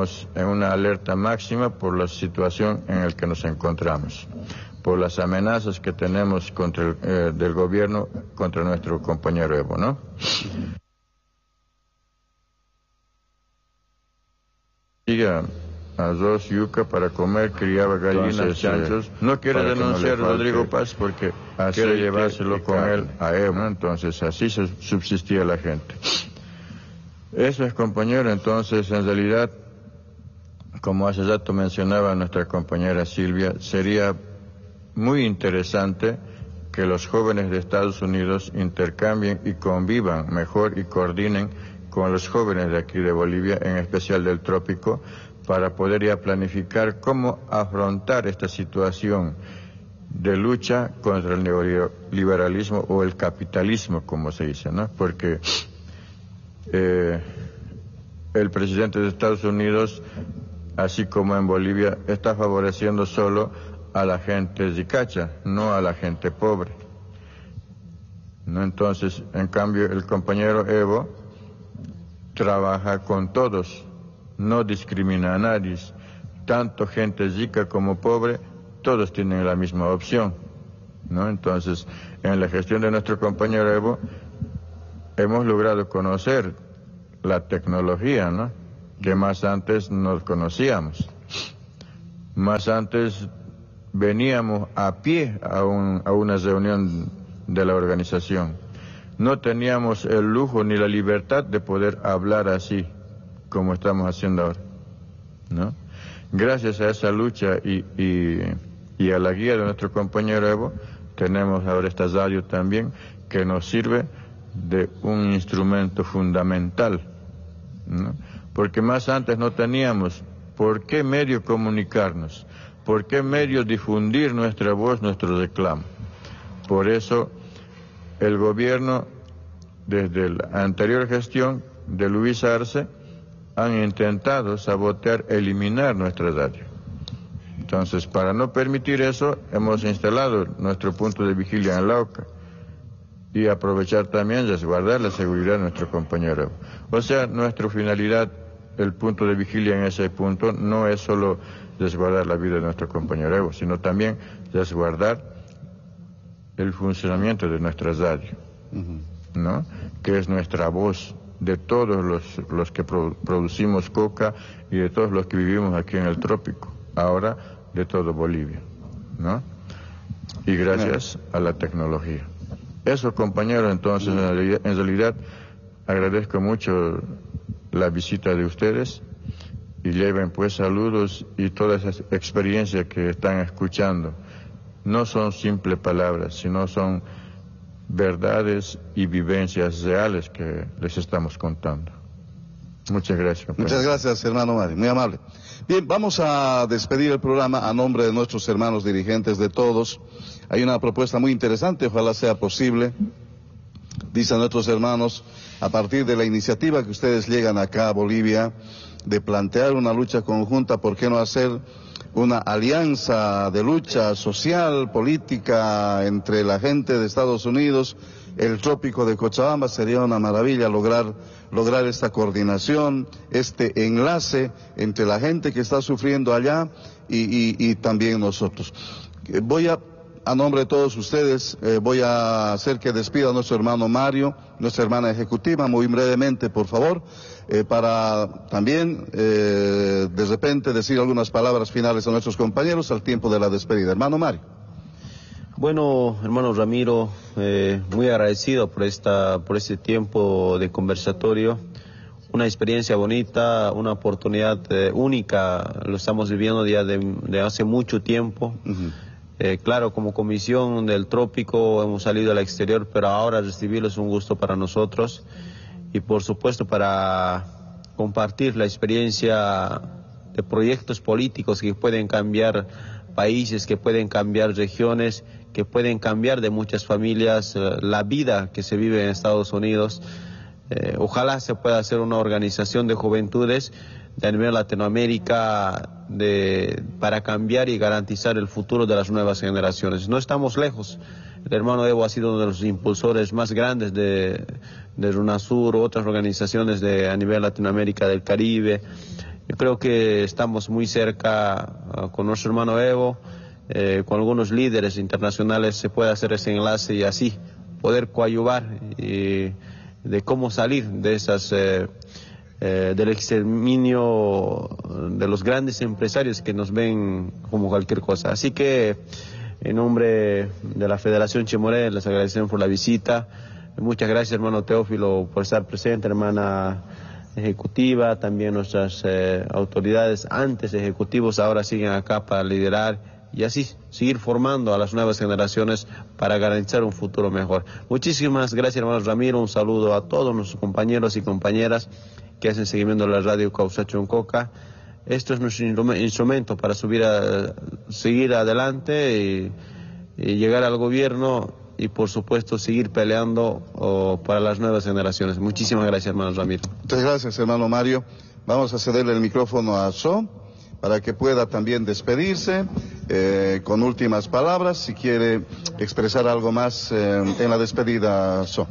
en una alerta máxima por la situación en la que nos encontramos, por las amenazas que tenemos del gobierno contra nuestro compañero Evo, ¿no? Siga arroz, yuca para comer, criaba gallinas, chanchos. No quiere denunciar a Rodrigo Paz porque quiere llevárselo con él a Evo, ¿no? Entonces así se subsistía la gente. Eso es, compañero. Entonces, en realidad, como hace rato mencionaba nuestra compañera Silvia, sería muy interesante que los jóvenes de Estados Unidos intercambien y convivan mejor y coordinen con los jóvenes de aquí de Bolivia, en especial del trópico, para poder ya planificar cómo afrontar esta situación de lucha contra el neoliberalismo o el capitalismo, como se dice, ¿no? Porque el presidente de Estados Unidos, así como en Bolivia, está favoreciendo solo a la gente ricacha, no a la gente pobre, ¿no? Entonces, en cambio, el compañero Evo trabaja con todos, no discrimina a nadie, tanto gente rica como pobre, todos tienen la misma opción, ¿no? Entonces, en la gestión de nuestro compañero Evo, hemos logrado conocer la tecnología, ¿no? Que más antes no conocíamos. Más antes veníamos a pie a una reunión de la organización. No teníamos el lujo ni la libertad de poder hablar así, como estamos haciendo ahora, ¿no? Gracias a esa lucha y a la guía de nuestro compañero Evo, tenemos ahora esta radio también, que nos sirve de un instrumento fundamental, ¿no? Porque más antes no teníamos por qué medio comunicarnos, por qué medio difundir nuestra voz, nuestro reclamo. Por eso el gobierno, desde la anterior gestión de Luis Arce, han intentado sabotear, eliminar nuestra radio. Entonces, para no permitir eso, hemos instalado nuestro punto de vigilia en Lauca y aprovechar también y resguardar la seguridad de nuestro compañero. O sea, nuestra finalidad, el punto de vigilia en ese punto, no es solo resguardar la vida de nuestro compañero Evo, sino también resguardar el funcionamiento de nuestra radio, ¿no? Que es nuestra voz de todos los que producimos coca y de todos los que vivimos aquí en el trópico, ahora de todo Bolivia, ¿no? Y gracias a la tecnología. Eso, compañeros, entonces, en realidad, agradezco mucho la visita de ustedes y lleven pues saludos y todas esas experiencias que están escuchando. No son simples palabras, sino son verdades y vivencias reales que les estamos contando. Muchas gracias, compañero. Muchas gracias, hermano Mari, muy amable. Bien, vamos a despedir el programa a nombre de nuestros hermanos dirigentes de todos. Hay una propuesta muy interesante, ojalá sea posible. Dicen nuestros hermanos, a partir de la iniciativa que ustedes llegan acá a Bolivia, de plantear una lucha conjunta, ¿por qué no hacer una alianza de lucha social, política entre la gente de Estados Unidos, el trópico de Cochabamba? Sería una maravilla lograr esta coordinación, este enlace entre la gente que está sufriendo allá y también nosotros. A nombre de todos ustedes, voy a hacer que despida a nuestro hermano Mario, nuestra hermana ejecutiva, muy brevemente, por favor, para también, de repente, decir algunas palabras finales a nuestros compañeros al tiempo de la despedida. Hermano Mario. Bueno, hermano Ramiro, muy agradecido por este tiempo de conversatorio. Una experiencia bonita, una oportunidad única, lo estamos viviendo ya de hace mucho tiempo. Claro, como comisión del trópico hemos salido al exterior, pero ahora recibirlo es un gusto para nosotros y por supuesto para compartir la experiencia de proyectos políticos que pueden cambiar países, que pueden cambiar regiones, que pueden cambiar de muchas familias la vida que se vive en Estados Unidos. Ojalá se pueda hacer una organización de juventudes de a nivel Latinoamérica para cambiar y garantizar el futuro de las nuevas generaciones. No estamos lejos. El hermano Evo ha sido uno de los impulsores más grandes de UNASUR, otras organizaciones a nivel Latinoamérica del Caribe. Yo creo que estamos muy cerca con nuestro hermano Evo, con algunos líderes internacionales se puede hacer ese enlace y así poder coadyuvar de cómo salir de esas del exterminio de los grandes empresarios que nos ven como cualquier cosa. Así que en nombre de la Federación Chimoré les agradecemos por la visita. Muchas gracias, hermano Teófilo, por estar presente, hermana ejecutiva, también nuestras autoridades antes ejecutivos ahora siguen acá para liderar y así seguir formando a las nuevas generaciones para garantizar un futuro mejor. Muchísimas gracias, hermano Ramiro, un saludo a todos nuestros compañeros y compañeras que hacen seguimiento de la radio Causa Chuncoca. Esto es nuestro instrumento para seguir adelante y llegar al gobierno y por supuesto seguir peleando para las nuevas generaciones. Muchísimas gracias, hermano Ramiro. Muchas gracias, hermano Mario. Vamos a cederle el micrófono a So para que pueda también despedirse con últimas palabras, si quiere expresar algo más en la despedida, So.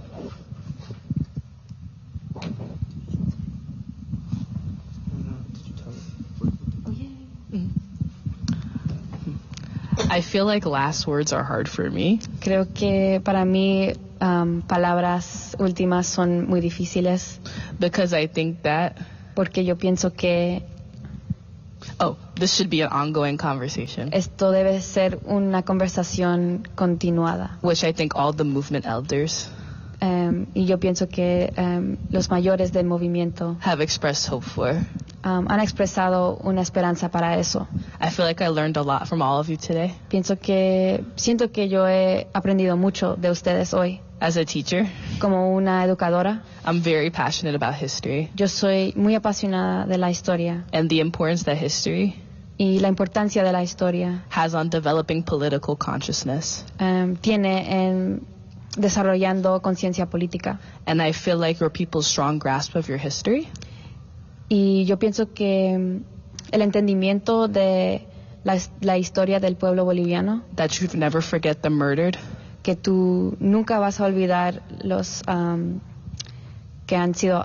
I feel like last words are hard for me. Creo que para mí palabras últimas son muy difíciles. Because I think that, porque yo pienso que this should be an ongoing conversation. Esto debe ser una conversación continuada. Which I think all the movement elders y yo pienso que los mayores del movimiento have expressed hope for. Han expresado una esperanza para eso. I feel like I learned a lot from all of you today. Siento que yo he aprendido mucho de ustedes hoy. As a teacher, como una educadora, I'm very passionate about history. Yo soy muy apasionada de la historia. And the importance that history y la importancia de la historia has on developing political consciousness. Tiene en desarrollando conciencia política. And I feel like your people's strong grasp of your history. Y yo pienso que el entendimiento de la historia del pueblo boliviano. That you'd never forget the murdered. Que tú nunca vas a olvidar los que han sido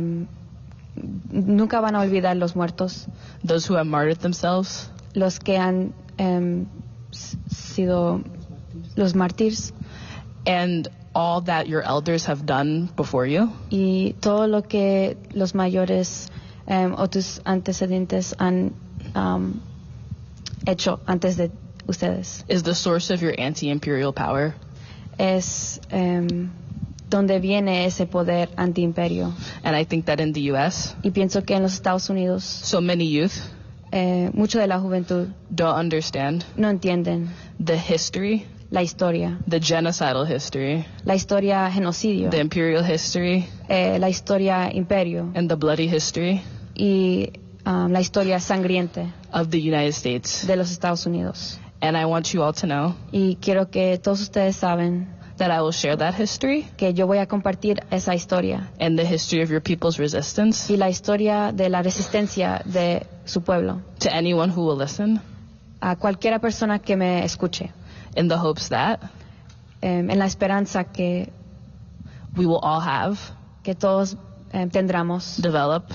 nunca van a olvidar los muertos. Those who have martyred themselves. Los que han sido los mártires. And all that your elders have done before you. Y todo lo que los mayores o tus antecedentes han hecho antes de ustedes. Is the source of your anti-imperial power. Es donde viene ese poder anti-imperio. And I think that in the U.S. Y pienso que en los Estados Unidos. So many youth. Mucho de la juventud. Don't understand. No entienden. The history. La historia. The genocidal history. La historia genocidio. The imperial history. La historia imperio. And the bloody history. Y la historia sangriente. Of the United States. De los Estados Unidos. And I want you all to know. Y quiero que todos ustedes saben. That I will share that history. Que yo voy a compartir esa historia. And the history of your people's resistance. Y la historia de la resistencia de su pueblo. To anyone who will listen. A cualquiera persona que me escuche. In the hopes that. En la esperanza que. We will all have. Que todos tendremos. Develop.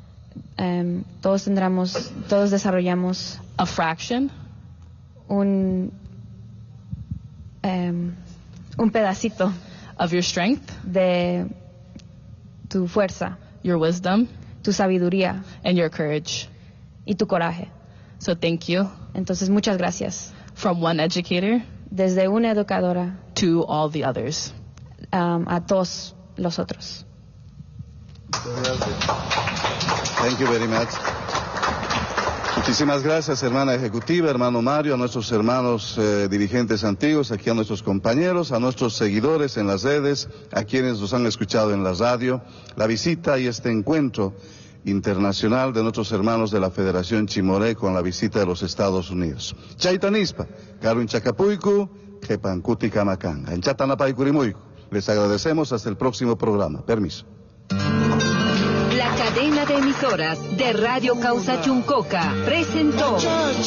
Todos desarrollamos. A fraction. Un pedacito of your strength, de tu fuerza, your wisdom, tu sabiduría, and your courage, y tu coraje. So thank you. Entonces muchas gracias. From one educator, desde una educadora, to all the others, a todos los otros. Thank you very much. Muchísimas gracias, hermana ejecutiva, hermano Mario, a nuestros hermanos dirigentes antiguos, aquí a nuestros compañeros, a nuestros seguidores en las redes, a quienes nos han escuchado en la radio, la visita y este encuentro internacional de nuestros hermanos de la Federación Chimoré con la visita de los Estados Unidos. Chaitanispa, Karun Chacapuiku, Jepancuti Camacán, en Chatanapaycurimuyku. Les agradecemos hasta el próximo programa. Permiso. La cadena de emisoras de Radio Causa Chuncoca presentó